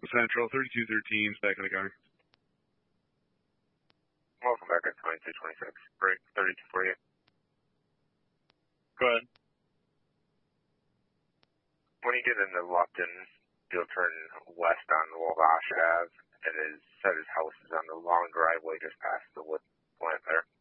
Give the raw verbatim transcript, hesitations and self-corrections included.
Central, thirty-two thirteen, back in the car. Welcome back at twenty-two twenty-six. Break thirty-two forty-eight. Go ahead. When you get into Lupton, you'll turn west on Wabash Ave, and his said his house is on the long driveway just past the wood plant there.